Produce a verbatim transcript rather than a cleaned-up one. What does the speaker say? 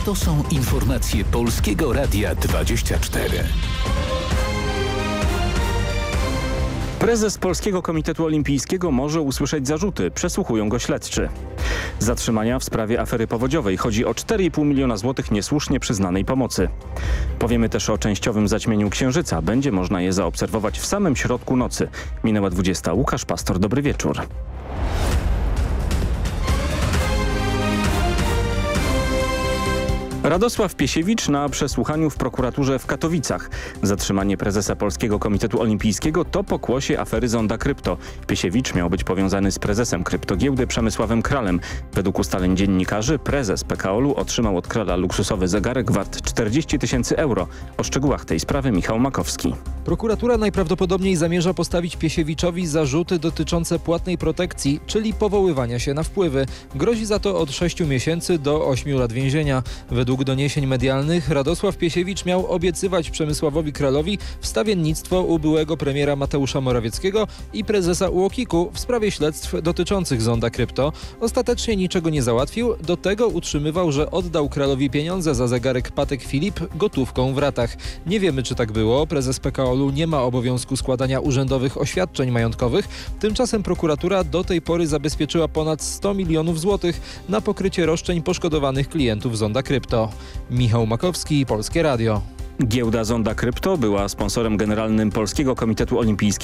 To są informacje Polskiego Radia dwadzieścia cztery. Prezes Polskiego Komitetu Olimpijskiego może usłyszeć zarzuty. Przesłuchują go śledczy. Zatrzymania w sprawie afery powodziowej. Chodzi o cztery i pół miliona złotych niesłusznie przyznanej pomocy. Powiemy też o częściowym zaćmieniu Księżyca. Będzie można je zaobserwować w samym środku nocy. Minęła dwudziesta. Łukasz Pastor, dobry wieczór. Radosław Piesiewicz na przesłuchaniu w prokuraturze w Katowicach. Zatrzymanie prezesa Polskiego Komitetu Olimpijskiego to pokłosie afery Zonda Krypto. Piesiewicz miał być powiązany z prezesem kryptogiełdy Przemysławem Kralem. Według ustaleń dziennikarzy prezes P K O L-u otrzymał od Krala luksusowy zegarek wart czterdzieści tysięcy euro. O szczegółach tej sprawy Michał Makowski. Prokuratura najprawdopodobniej zamierza postawić Piesiewiczowi zarzuty dotyczące płatnej protekcji, czyli powoływania się na wpływy. Grozi za to od sześciu miesięcy do ośmiu lat więzienia. Według doniesień medialnych Radosław Piesiewicz miał obiecywać Przemysławowi Kralowi wstawiennictwo u byłego premiera Mateusza Morawieckiego i prezesa U O K I K-u w sprawie śledztw dotyczących Zonda Krypto. Ostatecznie niczego nie załatwił, do tego utrzymywał, że oddał Kralowi pieniądze za zegarek Patek Philippe gotówką w ratach. Nie wiemy, czy tak było. Prezes P K O L-u nie ma obowiązku składania urzędowych oświadczeń majątkowych. Tymczasem prokuratura do tej pory zabezpieczyła ponad sto milionów złotych na pokrycie roszczeń poszkodowanych klientów Zonda Krypto. Michał Makowski, Polskie Radio. Giełda Zonda Krypto była sponsorem generalnym Polskiego Komitetu Olimpijskiego.